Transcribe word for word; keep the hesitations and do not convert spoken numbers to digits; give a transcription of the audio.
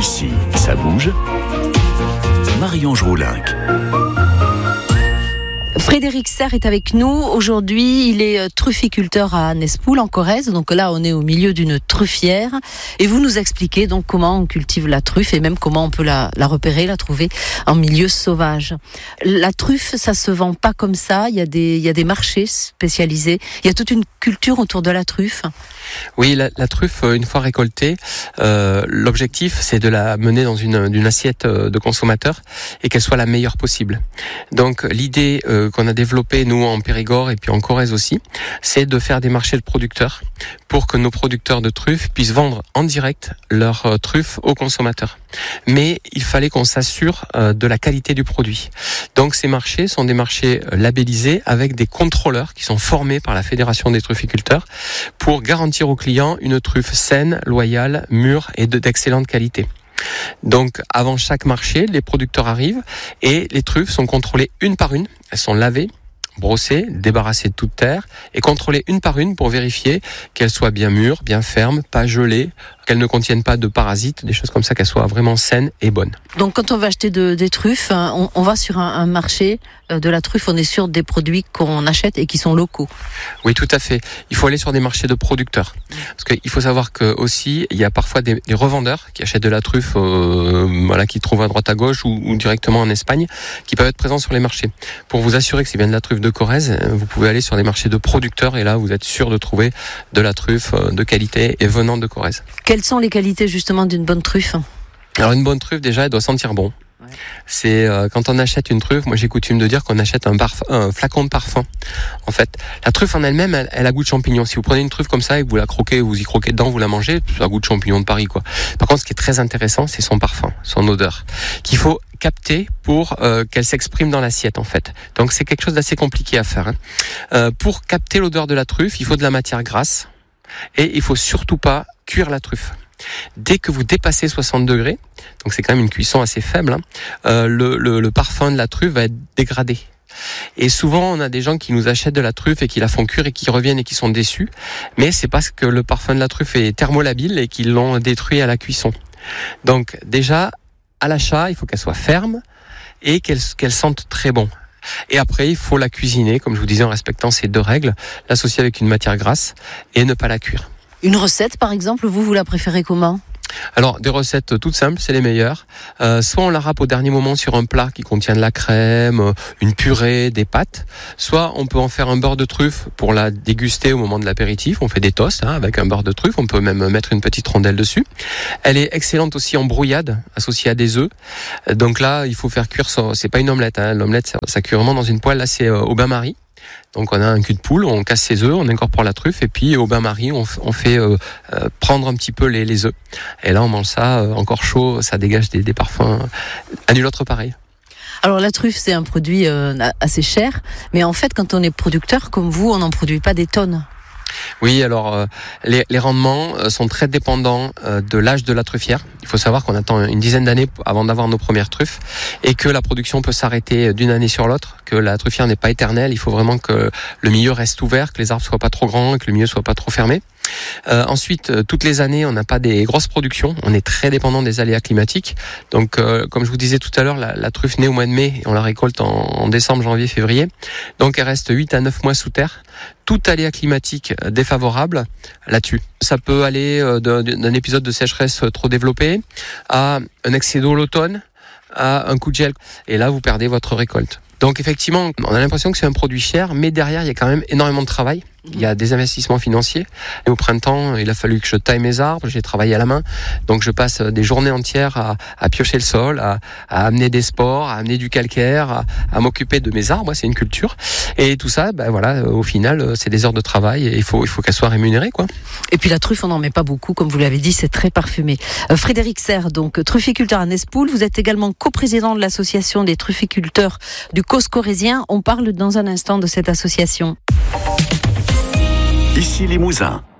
Ici, ça bouge. Marie-Ange Roulinck. Frédéric Serre est avec nous. Aujourd'hui, il est trufficulteur à Nespoul, en Corrèze. Donc là, on est au milieu d'une truffière. Et vous nous expliquez donc comment on cultive la truffe et même comment on peut la, la repérer, la trouver en milieu sauvage. La truffe, ça se vend pas comme ça. Il y a des, il y a des marchés spécialisés. Il y a toute une culture autour de la truffe. Oui, la, la truffe, une fois récoltée, euh, l'objectif, c'est de la mener dans une, une assiette de consommateur et qu'elle soit la meilleure possible. Donc, l'idée euh, qu'on a développée, nous, en Périgord et puis en Corrèze aussi, c'est de faire des marchés de producteurs pour que nos producteurs de truffes puissent vendre en direct leurs euh, truffes aux consommateurs. Mais il fallait qu'on s'assure euh, de la qualité du produit. Donc, ces marchés sont des marchés labellisés avec des contrôleurs qui sont formés par la Fédération des trufficulteurs pour garantir aux clients une truffe saine, loyale, mûre et de, d'excellente qualité. Donc, avant chaque marché, les producteurs arrivent et les truffes sont contrôlées une par une. Elles sont lavées, brossées, débarrassées de toute terre et contrôlées une par une pour vérifier qu'elles soient bien mûres, bien fermes, pas gelées, qu'elles ne contiennent pas de parasites, des choses comme ça, qu'elles soient vraiment saines et bonnes. Donc quand on va acheter de, des truffes, on, on va sur un, un marché de la truffe, on est sûr des produits qu'on achète et qui sont locaux. Oui, tout à fait. Il faut aller sur des marchés de producteurs. Parce qu'il faut savoir que aussi, il y a parfois des, des revendeurs qui achètent de la truffe, euh, voilà, qui trouvent à droite à gauche ou, ou directement en Espagne, qui peuvent être présents sur les marchés. Pour vous assurer que c'est bien de la truffe de Corrèze, vous pouvez aller sur des marchés de producteurs et là, vous êtes sûr de trouver de la truffe de qualité et venant de Corrèze. Quelles sont les qualités justement d'une bonne truffe ? Alors une bonne truffe, déjà, elle doit sentir bon. Ouais. C'est euh, quand on achète une truffe, moi j'ai coutume de dire qu'on achète un, parfum, un flacon de parfum. En fait, la truffe en elle-même, elle, elle a goût de champignon. Si vous prenez une truffe comme ça et que vous la croquez, vous y croquez dedans, vous la mangez, ça a goût de champignon de Paris, quoi. Par contre, ce qui est très intéressant, c'est son parfum, son odeur, qu'il faut capter pour euh, qu'elle s'exprime dans l'assiette, en fait. Donc c'est quelque chose d'assez compliqué à faire. Hein. Euh, pour capter l'odeur de la truffe, il faut de la matière grasse et il faut surtout pas cuire la truffe. Dès que vous dépassez soixante degrés, donc c'est quand même une cuisson assez faible, hein, euh, le, le, le parfum de la truffe va être dégradé. Et souvent, on a des gens qui nous achètent de la truffe et qui la font cuire et qui reviennent et qui sont déçus. Mais c'est parce que le parfum de la truffe est thermolabile et qu'ils l'ont détruit à la cuisson. Donc déjà, à l'achat, il faut qu'elle soit ferme et qu'elle, qu'elle sente très bon. Et après, il faut la cuisiner, comme je vous disais, en respectant ces deux règles, l'associer avec une matière grasse et ne pas la cuire. Une recette, par exemple, vous, vous la préférez comment ? Alors, des recettes toutes simples, c'est les meilleures. Euh, soit on la râpe au dernier moment sur un plat qui contient de la crème, une purée, des pâtes. Soit on peut en faire un beurre de truffe pour la déguster au moment de l'apéritif. On fait des toasts hein, avec un beurre de truffe. On peut même mettre une petite rondelle dessus. Elle est excellente aussi en brouillade, associée à des œufs. Donc là, il faut faire cuire ça. C'est pas une omelette. Hein. L'omelette, ça, ça cuit vraiment dans une poêle. Là, c'est euh, au bain-marie. Donc on a un cul de poule, on casse ses œufs, on incorpore la truffe et puis au bain-marie on, f- on fait euh, euh, prendre un petit peu les, les œufs. Et là on mange ça euh, encore chaud, ça dégage des, des parfums à nul autre pareil. Alors la truffe c'est un produit euh, assez cher, mais en fait quand on est producteur comme vous, on n'en produit pas des tonnes. Oui, alors euh, les, les rendements euh, sont très dépendants euh, de l'âge de la truffière. Il faut savoir qu'on attend une dizaine d'années avant d'avoir nos premières truffes et que la production peut s'arrêter d'une année sur l'autre, que la truffière n'est pas éternelle. Il faut vraiment que le milieu reste ouvert, que les arbres soient pas trop grands, que le milieu soit pas trop fermé. Euh, ensuite, euh, toutes les années, on n'a pas des grosses productions. On est très dépendant des aléas climatiques. Donc, euh, comme je vous disais tout à l'heure, la, la truffe naît au mois de mai et on la récolte en, en décembre, janvier, février. Donc, elle reste huit à neuf mois sous terre. Tout aléa climatique défavorable là-dessus. Ça peut aller euh, d'un, d'un épisode de sécheresse trop développé à un excès d'eau l'automne, à un coup de gel. Et là, vous perdez votre récolte. Donc, effectivement, on a l'impression que c'est un produit cher, mais derrière, il y a quand même énormément de travail. Il y a des investissements financiers. Et au printemps, il a fallu que je taille mes arbres. J'ai travaillé à la main. Donc, je passe des journées entières à, à piocher le sol, à, à amener des spores, à amener du calcaire, à, à m'occuper de mes arbres. C'est une culture. Et tout ça, ben voilà, au final, c'est des heures de travail et il faut, il faut qu'elles soient rémunérées, quoi. Et puis la truffe, on n'en met pas beaucoup, comme vous l'avez dit, c'est très parfumé. Euh, Frédéric Serre, donc trufficulteur à Nespoul. Vous êtes également coprésident de l'association des trufficulteurs du Causse corrézien. On parle dans un instant de cette association. Ici Limousin.